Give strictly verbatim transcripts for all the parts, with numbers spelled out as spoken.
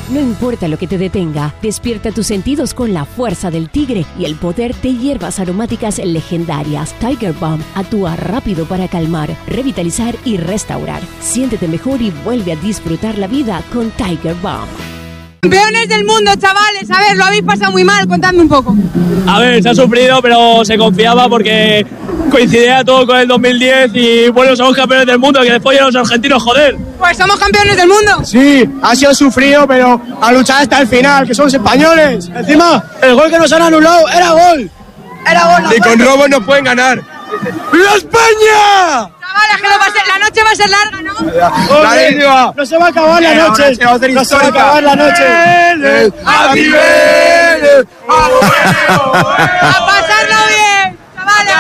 No importa lo que te detenga, despierta tus sentidos con la fuerza del tigre y el poder de hierbas aromáticas legendarias. Tiger Balm actúa rápido para calmar, revitalizar y restaurar. Siéntete mejor y vuelve a disfrutar la vida con Tiger Balm. Campeones del mundo, chavales, a ver, lo habéis pasado muy mal, contadme un poco. A ver, se ha sufrido, pero se confiaba porque coincidía todo con el dos mil diez y bueno, somos campeones del mundo, que después ya los argentinos, joder. Pues somos campeones del mundo. Sí, ha sido sufrido, pero a luchar hasta el final, que somos españoles. Encima, el gol que nos han anulado era gol. Era gol. Y con robos nos pueden ganar. ¡Viva España! Chavales, que no va a ser, la noche va a ser larga, ¿no? ¡Hombre! No se va a acabar la noche. No se va a acabar la noche. ¡A nivel! ¡A pasarlo bien! Chavales,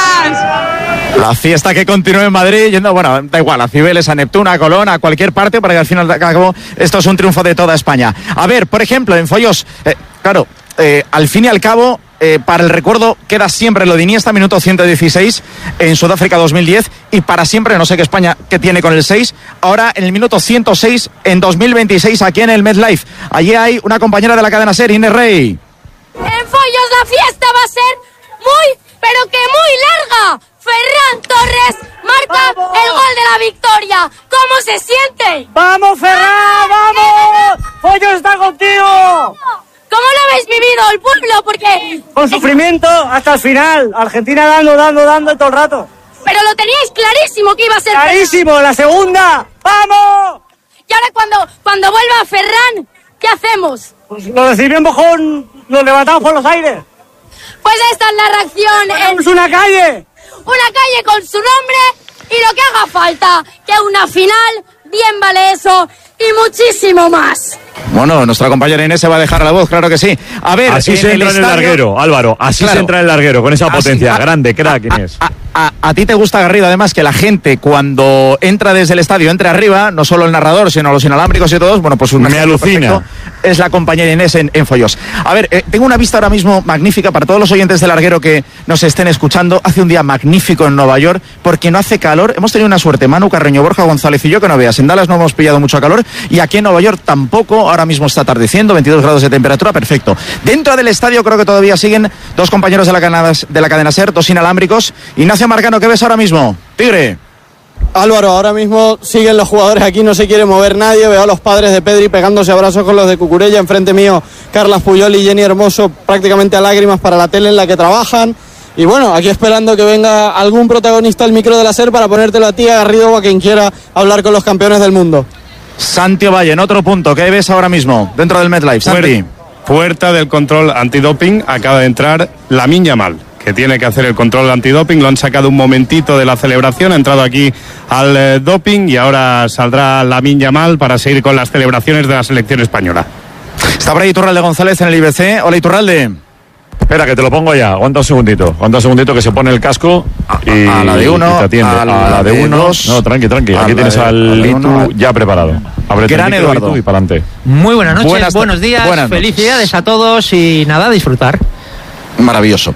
gracias. La fiesta que continúa en Madrid, yendo, bueno, da igual, a Cibeles, a Neptuno, a Colón, a cualquier parte, para que al final de cabo esto es un triunfo de toda España. A ver, por ejemplo, en Foyos, eh, claro, eh, al fin y al cabo, eh, para el recuerdo queda siempre lo de Iniesta, minuto ciento dieciséis en Sudáfrica dos mil diez, y para siempre, no sé qué España que tiene con el seis, ahora en el minuto ciento seis en dos mil veintiséis aquí en el MetLife. Allí hay una compañera de la cadena SER, Inés Rey. En Foyos la fiesta va a ser muy, pero que muy larga. Ferran Torres marca ¡vamos! El gol de la victoria. ¿Cómo se siente? ¡Vamos, Ferran! ¡Vamos! ¡Foyos está contigo! ¿Cómo lo habéis vivido el pueblo? Porque... Con sufrimiento hasta el final. Argentina dando, dando, dando todo el rato. Pero lo teníais clarísimo que iba a ser... ¡Clarísimo! Ferran. ¡La segunda! ¡Vamos! Y ahora cuando, cuando vuelva Ferran, ¿qué hacemos? Pues lo recibí en bojón, nos levantamos por los aires. Pues esta es la reacción. ¡Es en... una calle! Una calle con su nombre y lo que haga falta, que una final, bien vale eso y muchísimo más. Bueno, nuestra compañera Inés se va a dejar la voz, claro que sí. A ver, así se entra en el larguero, Álvaro, así claro, se entra en el larguero, con esa potencia, así, a, grande, crack, Inés. A, a, a, a ti te gusta, Garrido, además, que la gente cuando entra desde el estadio, entre arriba, no solo el narrador, sino los inalámbricos y todos, bueno, pues un me alucina. Es la compañera Inés en, en Foyos. A ver, eh, tengo una vista ahora mismo magnífica para todos los oyentes del larguero que nos estén escuchando. Hace un día magnífico en Nueva York, porque no hace calor. Hemos tenido una suerte, Manu Carreño, Borja González y yo, que no veas. En Dallas no hemos pillado mucho calor, y aquí en Nueva York tampoco. Ahora mismo está atardeciendo, veintidós grados de temperatura, perfecto. Dentro del estadio creo que todavía siguen dos compañeros de la cadena, de la cadena SER, dos inalámbricos. Ignacio Marcano, ¿qué ves ahora mismo? Tigre. Álvaro, ahora mismo siguen los jugadores aquí, no se quiere mover nadie. Veo a los padres de Pedri pegándose abrazos con los de Cucurella. Enfrente mío, Carlas Puyol y Jenny Hermoso, prácticamente a lágrimas para la tele en la que trabajan. Y bueno, aquí esperando que venga algún protagonista al micro de la SER para ponértelo a ti, a Garrido, o a quien quiera hablar con los campeones del mundo. Santi Ovalle, en otro punto, ¿qué ves ahora mismo dentro del MetLife? Santi. Puerta del control antidoping, acaba de entrar Lamine Yamal, que tiene que hacer el control antidoping. Lo han sacado un momentito de la celebración, ha entrado aquí al eh, doping y ahora saldrá Lamine Yamal para seguir con las celebraciones de la selección española. Está por ahí Iturralde González en el I B C. Hola, Iturralde. Espera, que te lo pongo ya. Aguanta un segundito. Aguanta un segundito que se pone el casco y a, a la de uno, y te atiende. a la, a la de, de uno. Dos, no, tranqui, tranqui. Aquí tienes de, al Itu ya preparado. Ábrete Gran el micro, Eduardo. Itu, y para adelante. Muy buenas noches, buenas, buenos días, buenas felicidades a todos y nada, a disfrutar. Maravilloso.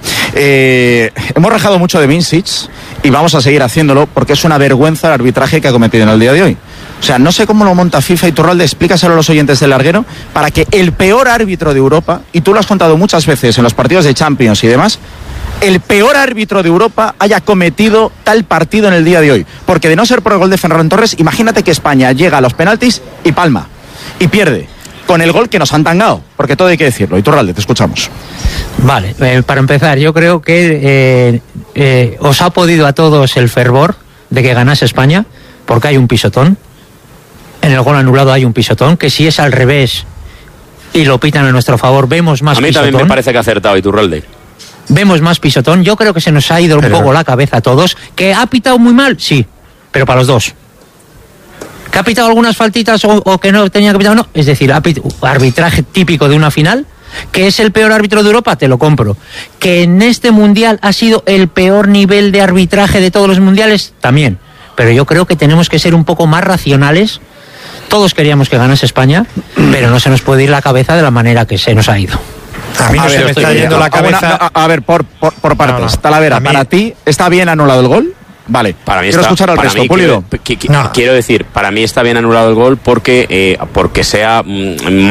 Eh, hemos rajado mucho de Vincic y vamos a seguir haciéndolo porque es una vergüenza el arbitraje que ha cometido en el día de hoy. O sea, no sé cómo lo monta FIFA. Iturralde, explícaselo a los oyentes del larguero para que el peor árbitro de Europa, y tú lo has contado muchas veces en los partidos de Champions y demás, el peor árbitro de Europa haya cometido tal partido en el día de hoy. Porque de no ser por el gol de Ferran Torres, imagínate que España llega a los penaltis y palma, y pierde, con el gol que nos han tangado, porque todo hay que decirlo. Iturralde, te escuchamos. Vale, eh, para empezar, yo creo que eh, eh, os ha podido a todos el fervor de que ganase España, porque hay un pisotón. En el gol anulado hay un pisotón, que si es al revés y lo pitan a nuestro favor, vemos más pisotón. A mí pisotón. También me parece que ha acertado Iturralde. Vemos más pisotón. Yo creo que se nos ha ido un pero... poco la cabeza a todos. ¿Que ha pitado muy mal? Sí, pero para los dos. ¿Que ha pitado algunas faltitas o, o que no tenía que pitar? No. Es decir, arbitraje típico de una final. ¿Que es el peor árbitro de Europa? Te lo compro. ¿Que en este mundial ha sido el peor nivel de arbitraje de todos los mundiales? También. Pero yo creo que tenemos que ser un poco más racionales. Todos queríamos que ganase España, pero no se nos puede ir la cabeza de la manera que se nos ha ido. A mí no a se ver, me está yendo la cabeza. A, a, a ver, por, por, por partes. No, no. Talavera, ¿para ti está bien anulado el gol? Vale, para mí quiero está, escuchar al resto, Pulido. Quiero, no. quiero decir, para mí está bien anulado el gol porque, eh, porque sea mm,